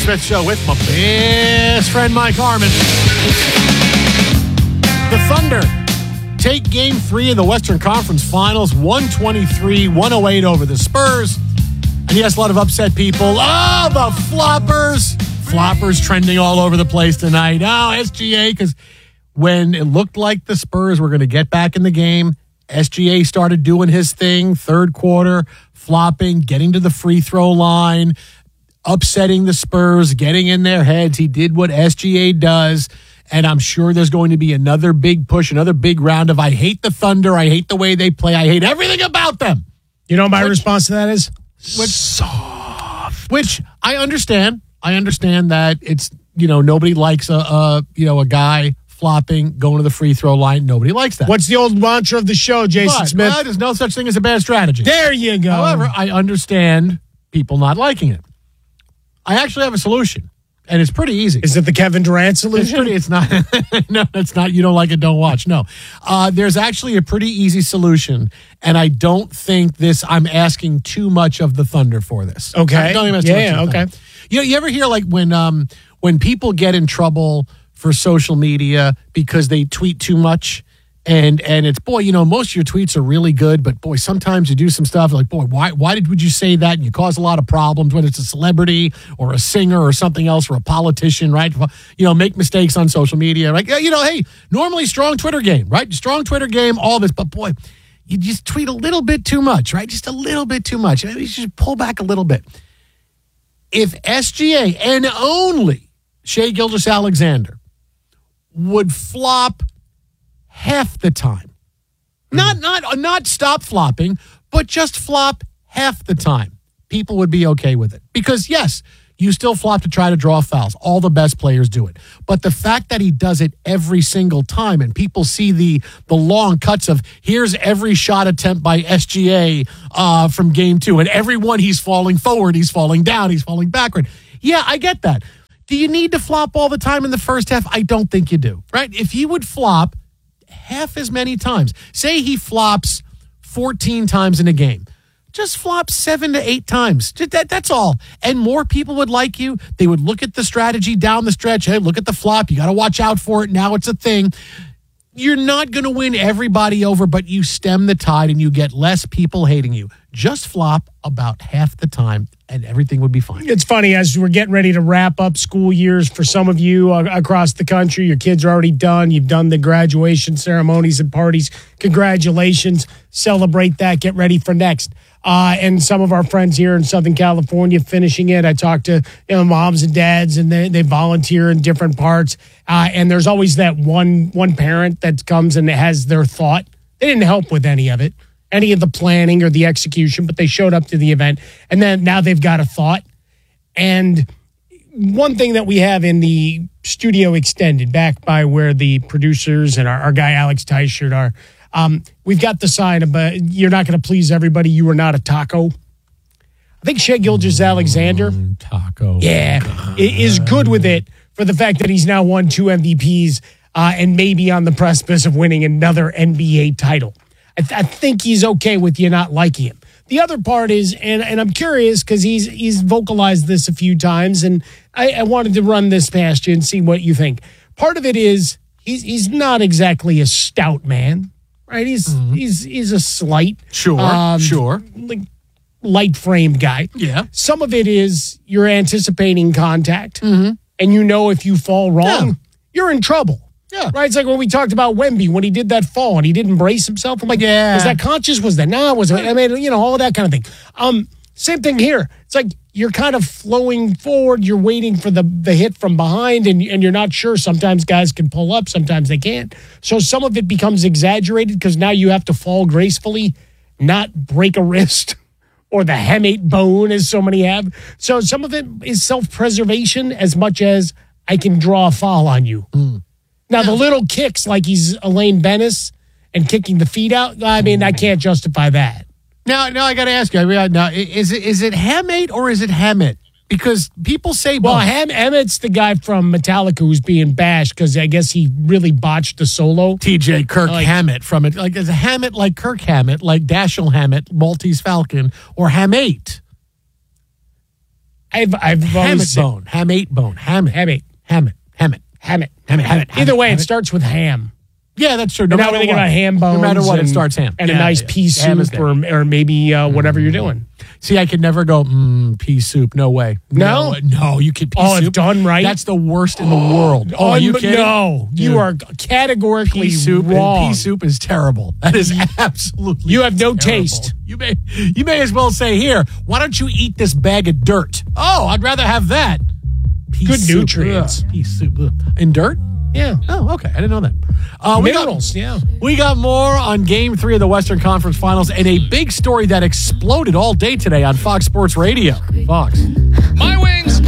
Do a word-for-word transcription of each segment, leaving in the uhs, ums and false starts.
Smith Show with my best friend Mike Harmon. The Thunder take game three of the Western Conference Finals, one twenty-three one oh eight over the Spurs. And yes, a lot of upset people. Oh, the floppers. Floppers trending all over the place tonight. Oh, S G A, because when it looked like the Spurs were going to get back in the game, S G A started doing his thing, third quarter, flopping, getting to the free throw line, upsetting the Spurs, getting in their heads. He did what S G A does, and I'm sure there's going to be another big push, another big round of I hate the Thunder, I hate the way they play, I hate everything about them. You know what my which, response to that is? Which, soft. Which I understand. I understand that it's, you know, nobody likes a, a you know, a guy flopping, going to the free throw line. Nobody likes that. What's the old mantra of the show, Jason but, Smith? Well, there's no such thing as a bad strategy. There you go. However, I understand people not liking it. I actually have a solution, and it's pretty easy. Is it the Kevin Durant solution? It's, pretty, it's not. No, it's not. You don't like it, don't watch. No. Uh, there's actually a pretty easy solution, and I don't think this, I'm asking too much of the Thunder for this. Okay. I don't even ask yeah, too much yeah, of the okay. Thunder. You know, you ever hear like when um, when people get in trouble for social media because they tweet too much, and and it's, boy, you know, most of your tweets are really good, but boy, sometimes you do some stuff like, boy, why why did would you say that? And you cause a lot of problems, whether it's a celebrity or a singer or something else or a politician, right? You know, make mistakes on social media, right? You know, hey, normally strong Twitter game, right? Strong Twitter game, all this, but boy, you just tweet a little bit too much, right? Just a little bit too much. Maybe you should pull back a little bit. If S G A and only Shai Gilgeous-Alexander would flop half the time, not not not stop flopping, but just flop half the time, people would be okay with it. Because yes, you still flop to try to draw fouls. All the best players do it. But the fact that he does it every single time, and people see the the long cuts of here's every shot attempt by S G A uh, from game two, and every one he's falling forward, he's falling down, he's falling backward. Yeah, I get that. Do you need to flop all the time in the first half? I don't think you do, right? If he would flop half as many times, say he flops fourteen times in a game, just flop seven to eight times. Just that, that's all. And more people would like you. They would look at the strategy down the stretch. Hey, look at the flop. You got to watch out for it. Now it's a thing. You're not going to win everybody over, but you stem the tide and you get less people hating you. Just flop about half the time and everything would be fine. It's funny, as we're getting ready to wrap up school years for some of you uh, across the country, your kids are already done. You've done the graduation ceremonies and parties. Congratulations. Celebrate that. Get ready for next. Uh, and some of our friends here in Southern California finishing it. I talk to you know, moms and dads, and they, they volunteer in different parts. Uh, and there's always that one one parent that comes and has their thought. They didn't help with any of it, any of the planning or the execution, but they showed up to the event. And then now they've got a thought. And one thing that we have in the studio extended, back by where the producers and our, our guy Alex Teichert are, Um, we've got the sign of, uh, you're not going to please everybody. You are not a taco. I think Shai Gilgeous-Alexander Mm, taco. yeah, is good with it for the fact that he's now won two M V Ps uh, and maybe on the precipice of winning another N B A title. I, th- I think he's okay with you not liking him. The other part is, and, and I'm curious because he's he's vocalized this a few times, and I, I wanted to run this past you and see what you think. Part of it is he's he's not exactly a stout man. Right, he's mm-hmm. he's he's a slight, sure, um, sure, like light framed guy. Yeah. Some of it is you're anticipating contact, mm-hmm. and you know if you fall wrong, yeah. you're in trouble. Yeah, right. It's like when we talked about Wemby when he did that fall and he didn't brace himself. I'm like, yeah, was that conscious? Was that no? Was it? I mean, you know, all of that kind of thing. Um, same thing here. It's like you're kind of flowing forward. You're waiting for the, the hit from behind, and, and you're not sure. Sometimes guys can pull up. Sometimes they can't. So some of it becomes exaggerated because now you have to fall gracefully, not break a wrist or the hamate bone, as so many have. So some of it is self-preservation as much as I can draw a foul on you. Mm. Now, the little kicks like he's Elaine Bennis and kicking the feet out, I mean, I can't justify that. Now, now I got to ask you. Now, is it is it Hamate or is it Hammett? Because people say both. Well, Ham Emmett's the guy from Metallica who's being bashed because I guess he really botched the solo. T J Kirk like, Hammett from it, like is a Hammett like Kirk Hammett, like Dashiell Hammett, Maltese Falcon, or Hamate? I've I've Hammett always said bone, hamate bone, hammock, Hammett, hammock, hammock, Hammett, hammock, hammock. Either way, hammock. it starts with ham. Yeah, that's true. No And now matter we're thinking what. about ham bones. No matter what, and, it starts ham. And Yeah, a nice yeah. pea Ham is soup there. or, or maybe uh, whatever you're doing. See, I could never go mm, pea soup. No way. No? no, no you could. Pea Oh, if soup. done right? That's the worst in the world. Oh, are you Un- kidding? No, you Dude. are categorically Pea soup. wrong. Pea soup is terrible. That is absolutely. You have no terrible. taste. You may. You may as well say, here. Why don't you eat this bag of dirt? Oh, I'd rather have that. Pea Good soup. nutrients. Ugh. Pea soup. Ugh. In dirt? Yeah. Oh, okay. I didn't know that. Uh, we got- Minerals, yeah. We got more on Game Three of the Western Conference Finals and a big story that exploded all day today on Fox Sports Radio. Fox. My wings.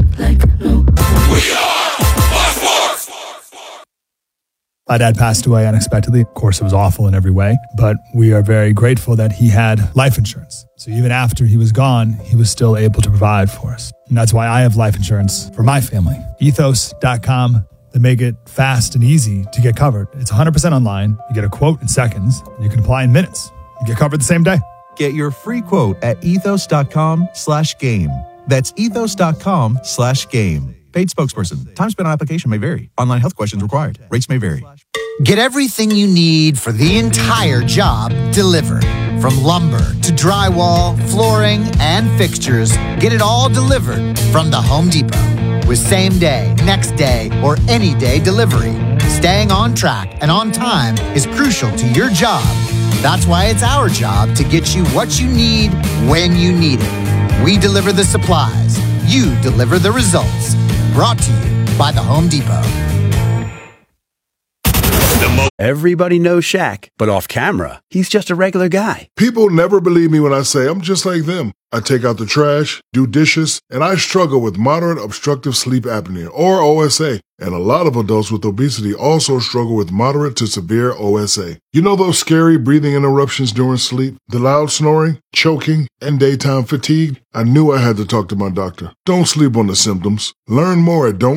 My dad passed away unexpectedly. Of course, it was awful in every way, but we are very grateful that he had life insurance. So even after he was gone, he was still able to provide for us. And that's why I have life insurance for my family. ethos dot com. They make it fast and easy to get covered. It's one hundred percent online. You get a quote in seconds. And you can apply in minutes. You get covered the same day. Get your free quote at ethos.com slash game. That's ethos.com slash game. Paid spokesperson. Time spent on application may vary. Online health questions required. Rates may vary. Get everything you need for the entire job delivered. From lumber to drywall, flooring, and fixtures, get it all delivered from the Home Depot. With same day, next day, or any day delivery. Staying on track and on time is crucial to your job. That's why it's our job to get you what you need when you need it. We deliver the supplies. You deliver the results. Brought to you by the Home Depot. Everybody knows Shaq, but off camera, he's just a regular guy. People never believe me when I say I'm just like them. I take out the trash, do dishes, and I struggle with moderate obstructive sleep apnea, or O S A. And a lot of adults with obesity also struggle with moderate to severe O S A. You know those scary breathing interruptions during sleep, the loud snoring, choking, and daytime fatigue? I knew I had to talk to my doctor. Don't sleep on the symptoms. Learn more at don't